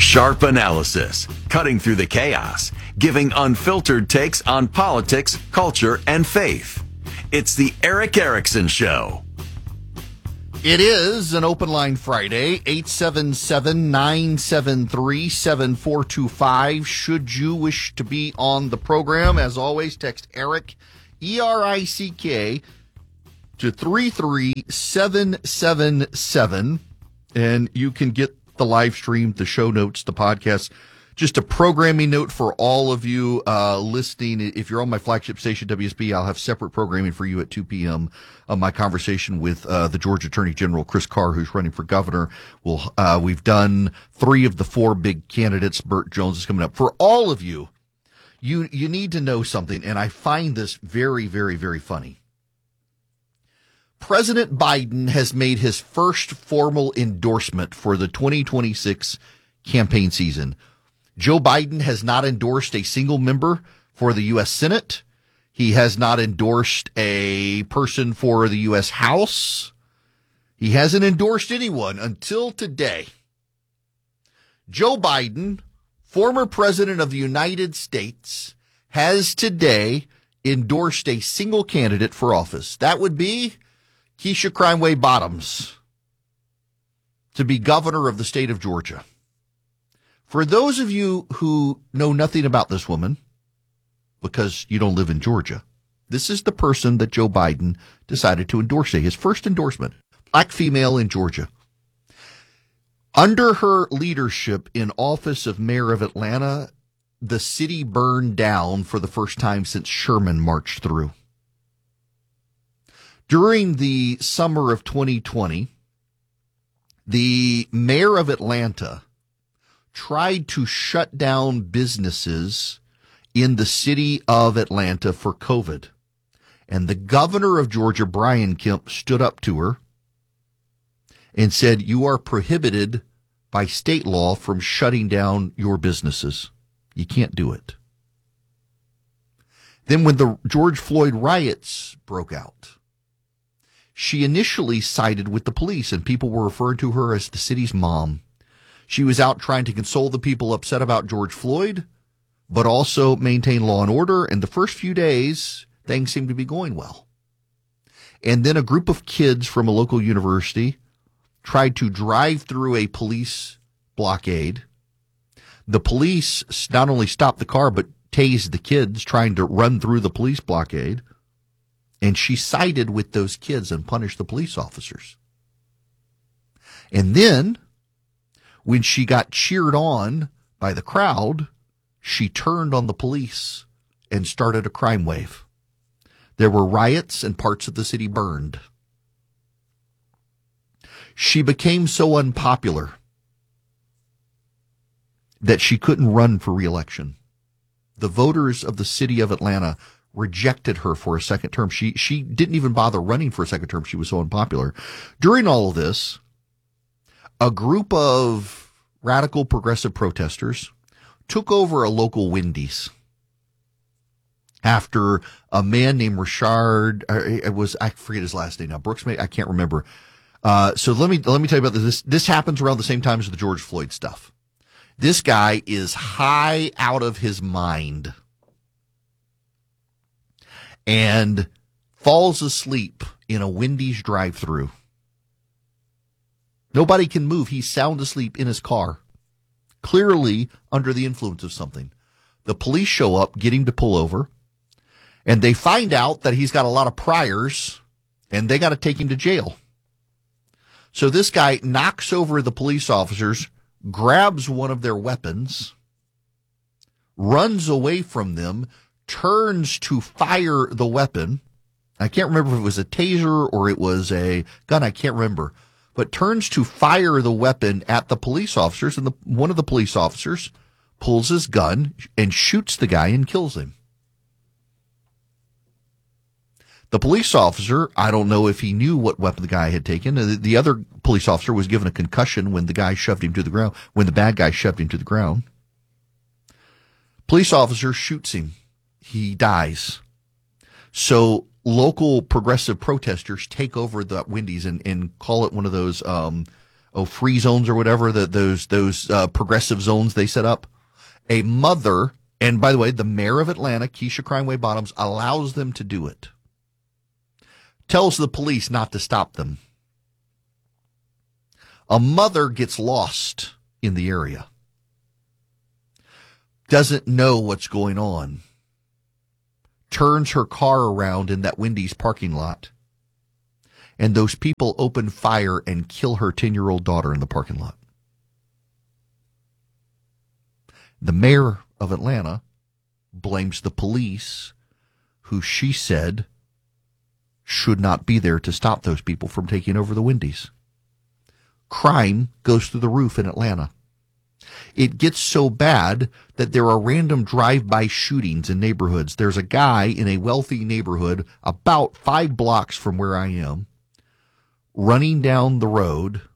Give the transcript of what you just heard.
Sharp analysis, cutting through the chaos, giving unfiltered takes on politics, culture, and faith. It's the Erick Erickson Show. It is an Open Line Friday, 877-973-7425. Should you wish to be on the program, as always, text Erick, E-R-I-C-K, to 33777, and you can get the live stream, the show notes, the podcast. Just a programming note for all of you listening. If you're on my flagship station, WSB, I'll have separate programming for you at 2 p.m. My conversation with the Georgia Attorney General, Chris Carr, who's running for governor. We've done 3 of the 4 big candidates. Burt Jones is coming up. For all of you, you need to know something, and I find this very, very, very funny. President Biden has made his first formal endorsement for the 2026 campaign season. Joe Biden has not endorsed a single member for the U.S. Senate. He has not endorsed a person for the U.S. House. He hasn't endorsed anyone until today. Joe Biden, former president of the United States, has today endorsed a single candidate for office. That would be Keisha Crimeway Bottoms to be governor of the state of Georgia. For those of you who know nothing about this woman, because you don't live in Georgia, this is the person that Joe Biden decided to endorse, his first endorsement, black female in Georgia. Under her leadership in office of mayor of Atlanta, the city burned down for the first time since Sherman marched through. During the summer of 2020, the mayor of Atlanta tried to shut down businesses in the city of Atlanta for COVID. And the governor of Georgia, Brian Kemp, stood up to her and said, "You are prohibited by state law from shutting down your businesses. You can't do it." Then when the George Floyd riots broke out, she initially sided with the police, and people were referring to her as the city's mom. She was out trying to console the people upset about George Floyd, but also maintain law and order. And the first few days, things seemed to be going well. And then a group of kids from a local university tried to drive through a police blockade. The police not only stopped the car, but tased the kids trying to run through the police blockade. And she sided with those kids and punished the police officers. And then, when she got cheered on by the crowd, she turned on the police and started a crime wave. There were riots and parts of the city burned. She became so unpopular that she couldn't run for re-election. The voters of the city of Atlanta rejected her for a second term. She didn't even bother running for a second term. She was so unpopular. During all of this, a group of radical progressive protesters took over a local Wendy's after a man named Richard, I forget his last name now, Brooks, I can't remember. So let me tell you about this. This happens around the same time as the George Floyd stuff. This guy is high out of his mind and falls asleep in a Wendy's drive-thru. Nobody can move. He's sound asleep in his car, clearly under the influence of something. The police show up, get him to pull over, and they find out that he's got a lot of priors, and they got to take him to jail. So this guy knocks over the police officers, grabs one of their weapons, runs away from them, turns to fire the weapon. I can't remember if it was a taser or it was a gun. I can't remember. But turns to fire the weapon at the police officers, and one of the police officers pulls his gun and shoots the guy and kills him. The police officer, I don't know if he knew what weapon the guy had taken. The other police officer was given a concussion when the guy shoved him to the ground, when the bad guy shoved him to the ground. Police officer shoots him. He dies. So local progressive protesters take over the Wendy's and call it one of those free zones or whatever, those progressive zones they set up. A mother, and by the way, the mayor of Atlanta, Keisha Crimeway Bottoms, allows them to do it. Tells the police not to stop them. A mother gets lost in the area. Doesn't know what's going on. Turns her car around in that Wendy's parking lot. And those people open fire and kill her 10-year-old daughter in the parking lot. The mayor of Atlanta blames the police, who she said should not be there to stop those people from taking over the Wendy's. Crime goes through the roof in Atlanta. It gets so bad that there are random drive-by shootings in neighborhoods. There's a guy in a wealthy neighborhood about 5 blocks from where I am, running down the road